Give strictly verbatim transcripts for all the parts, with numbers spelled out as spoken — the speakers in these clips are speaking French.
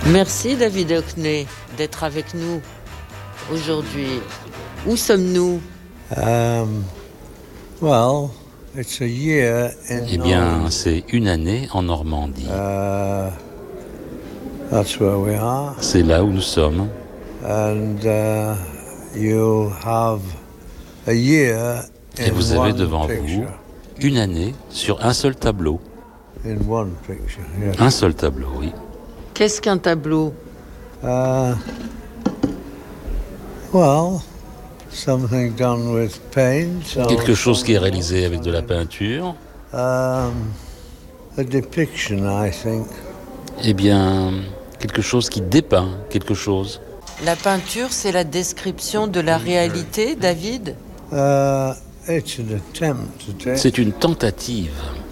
Merci David Hockney d'être avec nous aujourd'hui. Où sommes-nous? Um, well, it's a year in Eh bien, c'est une année en Normandie. Uh, that's where we are. C'est là où nous sommes. And uh, you'll have a year in Et vous avez one devant picture. vous une année sur un seul tableau. In one picture, yes. Un seul tableau, oui. Qu'est-ce qu'un tableau? Uh, well, something done with paint. or Quelque chose qui est something réalisé avec de la else. peinture. Um, a depiction, I think. Eh bien, quelque chose qui dépeint quelque chose. La peinture, c'est la description de la réalité, David? Uh, it's an attempt at it. C'est une tentative.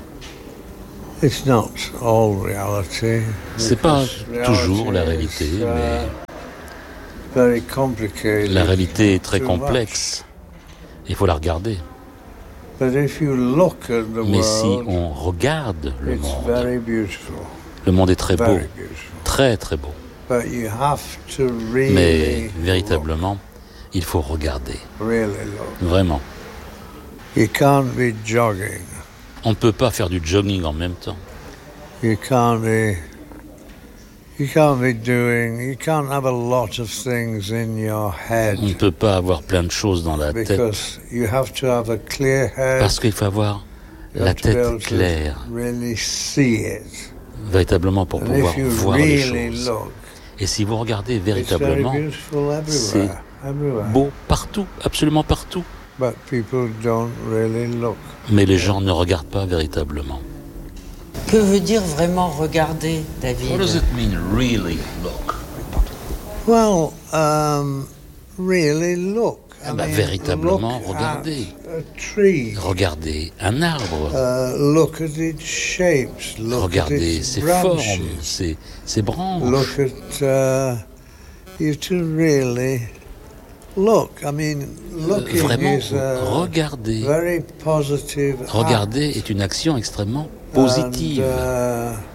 It's not all reality. C'est pas because toujours la reality réalité, is, uh, mais very complicated la réalité est très to complexe. Il faut la regarder. watch. But if you look at the Mais si world, on regarde le it's monde, very beautiful. le monde est très beau, Very beautiful. très très beau. But you have to really Mais véritablement, il faut regarder, look, really look. vraiment. You can't be jogging. On ne peut pas faire du jogging en même temps. You can't be. You can't be doing. You can't have a lot of things in your head On ne peut pas avoir plein de choses dans la tête because you have to have a clear head. parce qu'il faut avoir You la have to be able tête to claire, really see it. véritablement pour And pouvoir if you voir les really choses. look, Et si vous regardez it's very véritablement, beautiful c'est everywhere. Everywhere. beau partout, absolument partout. But people don't really look. Mais les gens ne regardent pas véritablement. Que veut dire vraiment regarder, David? it mean, really look? Well, um, really look. I Ah bah, mean, véritablement, look regardez. at a tree. Regardez un arbre, Uh, look at its shapes. Look regardez at its ses branches. formes, ses, ses branches. Look at. Uh, you to really look. I mean, looking Vraiment, is a regardez. very positive. act. Regarder est une action extrêmement positive. And, uh,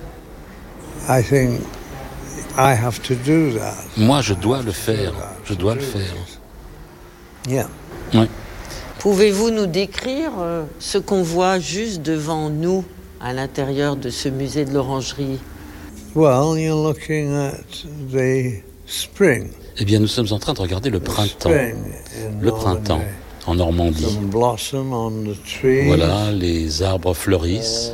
I think I have to do that. Moi, je dois le faire. Je dois le faire. Yeah. Oui. Pouvez-vous nous décrire euh, ce qu'on voit juste devant nous à l'intérieur de ce musée de l'Orangerie? Well, you're looking at the spring. Eh bien, nous sommes en train de regarder le printemps. Spring in Le printemps Normandy. en Normandie. Some blossom on the trees. Voilà, les arbres fleurissent.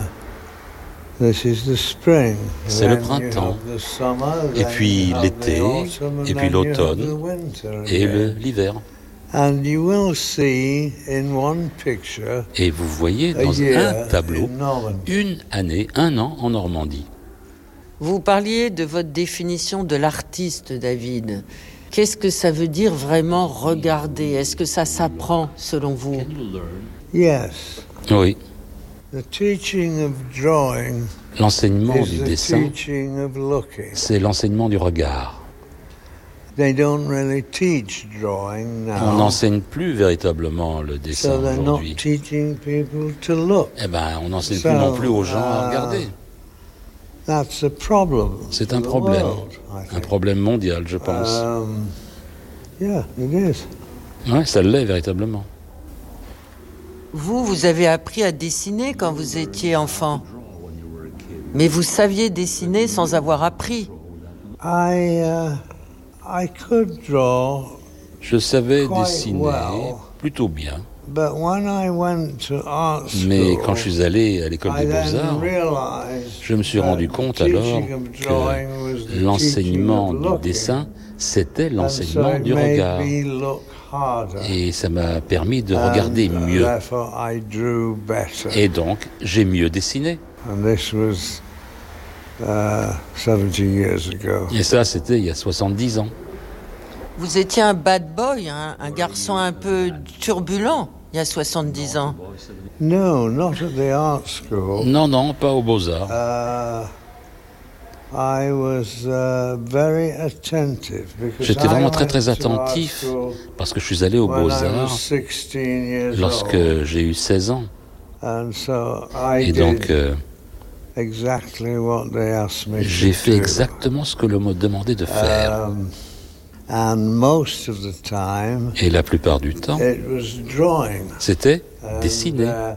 This is the spring. C'est le Then you printemps. have the summer, Et then puis you have l'été, the autumn, and et puis then you have l'automne, the winter Et again. le- l'hiver. And you will see in one picture Et vous voyez a dans year un tableau in Normandy. une année, un an en Normandie. Vous parliez de votre définition de l'artiste, David. Qu'est-ce que ça veut dire vraiment regarder? Est-ce que ça s'apprend selon vous? Yes. Oui, The teaching of drawing l'enseignement is du the dessin, teaching of looking. c'est l'enseignement du regard. They don't really teach drawing On now. n'enseigne plus véritablement le dessin So they're not aujourd'hui. teaching people to look. Eh ben, on n'enseigne So, plus non plus aux gens à uh, regarder. That's a problem. C'est for un the problème, world, I un think. problème mondial, je pense. Um, yeah, it is. Ouais, ça l'est véritablement. Vous, vous avez appris à dessiner quand vous étiez enfant. Mais vous saviez dessiner sans avoir appris. I uh, I could draw, Je savais Quite dessiner well. plutôt bien, but when I went to art mais school, quand je suis allé à l'école I des then Beaux-Arts, realized je me suis that rendu the compte alors teaching of drawing was the que l'enseignement teaching of du looking. dessin, c'était And so l'enseignement it du made regard. me look harder. Et ça m'a permis de regarder And, uh, mieux. Therefore, I drew better. Et donc, j'ai mieux dessiné. And this was uh, seventy years ago. Et ça, c'était il y a soixante-dix ans. Vous étiez un bad boy, hein, un garçon un peu turbulent, il y a soixante-dix ans. No, not at the art school. Non, non, pas aux Beaux-Arts. Uh, I was uh, very attentive because J'étais I vraiment très went très to art attentif school parce que je suis allé aux when I was Beaux-Arts sixteen years lorsque old. j'ai eu seize ans. And so I Et did donc, euh, exactly what they asked me J'ai to fait do. exactement ce que l'on me demandait de faire. Um, and most of the time, Et la plupart du temps, it was drawing. c'était And, dessiner. uh,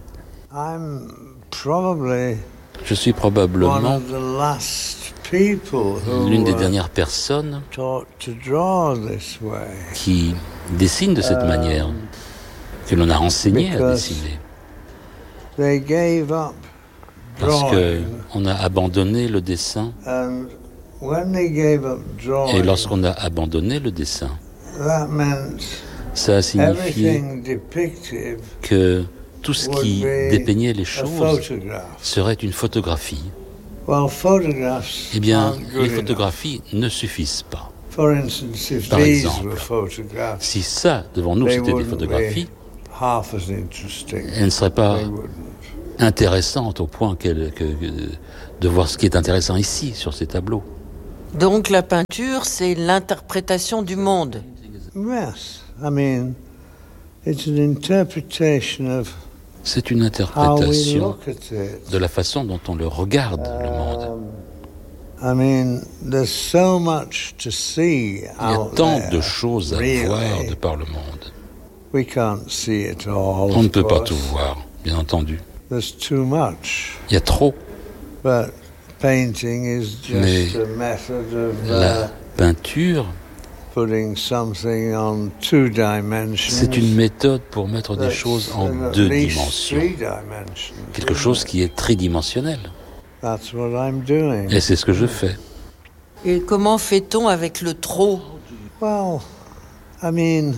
I'm probably Je suis one probablement of the last people who l'une des were dernières personnes taught to draw this way. qui dessine de cette manière, que l'on a enseigné à because dessiner. They gave up Parce drawing, qu'on a abandonné le dessin. and when they gave up drawing, Et lorsqu'on a abandonné le dessin, that meant ça a signifié everything depicted que tout ce qui would be dépeignait les a choses photograph. serait une photographie. Well, photographs Eh bien, aren't good les enough. photographies ne suffisent pas. For instance, if Par these exemple, were photographs, Si ça, devant nous, they c'était des wouldn't photographies, be half as interesting. elles ne seraient pas They wouldn't. intéressantes au point qu'elles- que, que- de voir ce qui est intéressant ici, sur ces tableaux. Donc la peinture, c'est l'interprétation du monde. Yes, I mean, it's an interpretation of C'est une how we interprétation look at it. de la façon dont on le regarde, le monde. I mean, there's so much to see Il y a out tant there. de choses à really. voir de par le monde. We can't see it all. On ne of peut pas course. tout voir, bien entendu. There's too much. Il y a trop. But painting is just Mais a method of La uh, peinture, putting something on two dimensions. c'est une méthode pour mettre des that's choses in en at deux least dimensions. three dimensions, Quelque isn't chose it? qui est tridimensionnel. That's what I'm doing. Et c'est ce que je fais. Et comment fait-on avec le trop? Well, I mean,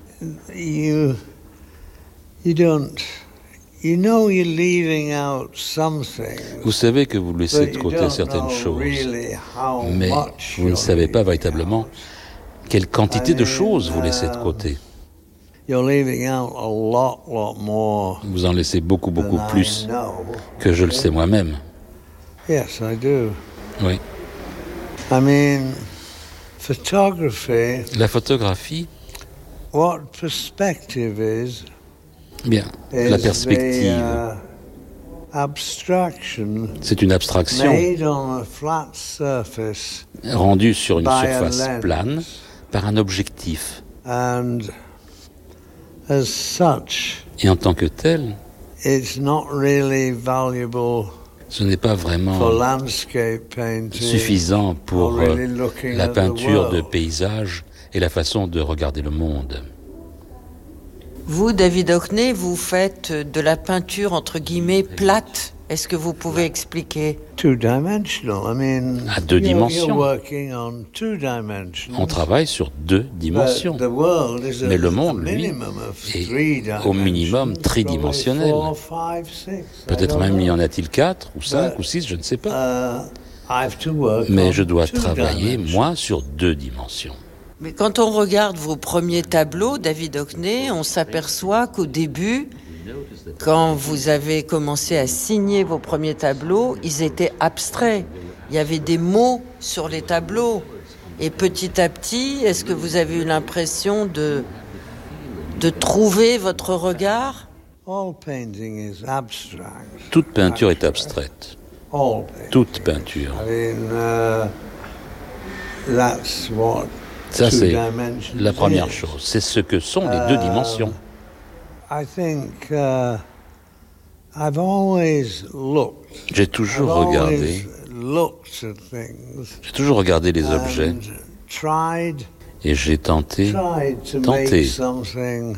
you you don't. You know you're leaving out something, Vous savez que vous laissez but de you côté don't certaines know choses, really how mais much vous ne you're savez pas leaving véritablement out. quelle quantité de I mean, choses vous laissez de um, côté. You're leaving out a lot, lot more Vous en laissez beaucoup, beaucoup than plus I know. que je le sais moi-même. Yes, I do. Oui. I mean, photography, La photographie, what perspective is, bien, is la perspective, the, uh, abstraction c'est une abstraction made on a flat surface rendue sur une by a surface lens. plane par un objectif. and as such, Et en tant que tel, it's not really valuable ce n'est pas for vraiment landscape painting suffisant or pour euh, really looking la at the peinture de world. paysage et la façon de regarder le monde. Vous, David Hockney, vous faites de la peinture entre guillemets plate. Est-ce que vous pouvez expliquer? Two-dimensional. I mean, À deux you're- dimensions. You're working on two dimensions. On travaille sur deux dimensions. But the world is a- Mais le monde, a lui, minimum of est three au minimum dimensions, tridimensionnel. probably four, five, six, I Peut-être don't même y know. en a-t-il quatre ou cinq But, ou six, je ne sais pas. Uh, I have to work Mais on je dois two travailler, dimensions. moi, sur deux dimensions. Mais quand on regarde vos premiers tableaux, David Hockney, on s'aperçoit qu'au début, quand vous avez commencé à signer vos premiers tableaux, ils étaient abstraits. Il y avait des mots sur les tableaux. Et petit à petit, est-ce que vous avez eu l'impression de, de trouver votre regard? All painting is abstract. Toute peinture est abstraite. All painting. Toute peinture. I mean, uh, that's what Ça, two c'est dimensions la première is. chose. C'est ce que sont les deux dimensions. I think uh, I've always looked. J'ai toujours I've regardé, always looked at things j'ai toujours regardé les objets and tried, et j'ai tenté tried to Tenté. make something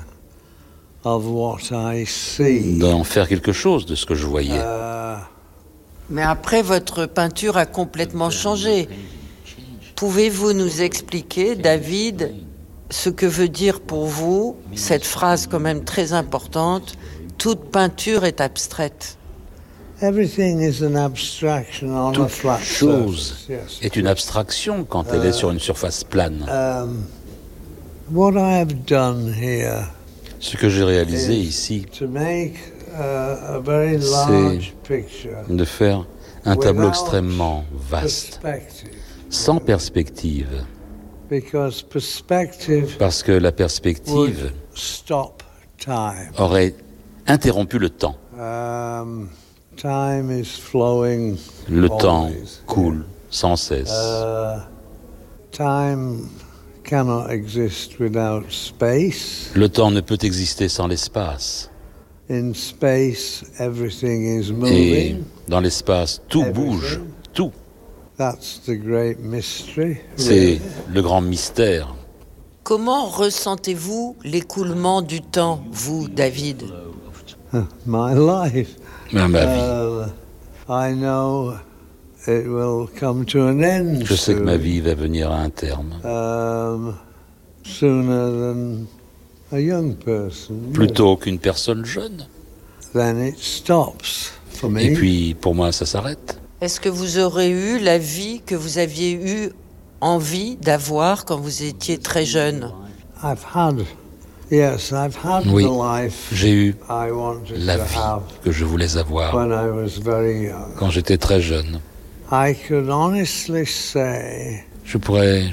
of what I see. d'en faire quelque chose de ce que je voyais. Uh, Mais après, votre peinture a complètement changé. Pouvez-vous nous expliquer, David, ce que veut dire pour vous cette phrase quand même très importante, toute peinture est abstraite? everything is an abstraction on a Toute flat chose surface. Yes. est une abstraction quand elle est sur une surface plane. Um, what I have done here Ce que j'ai réalisé is ici, to make uh, a very C'est large picture de faire un tableau without extrêmement vaste, perspective, sans perspective, because perspective parce que la would perspective stop time. aurait interrompu le temps. Um, Time is flowing. Le temps always. coule sans cesse. Uh, time cannot exist without space. Le temps ne peut exister sans l'espace. In space, everything is Et moving. dans l'espace, tout Everything. bouge, tout. That's the great mystery. C'est le grand mystère. Comment ressentez-vous l'écoulement du temps, vous, David? My life. Mais ma vie, Uh, I know it will come to an end. je sais que ma soon. vie va venir à un terme. Um, sooner than a young person. Plutôt qu'une personne jeune. Then it stops for me. Et puis, pour moi, ça s'arrête. Est-ce que vous aurez eu la vie que vous aviez eu envie d'avoir quand vous étiez très jeune? I've had, yes, I've had Oui, the life j'ai eu I wanted la to vie have que je voulais avoir when I was very young. quand j'étais très jeune. I could honestly say Je pourrais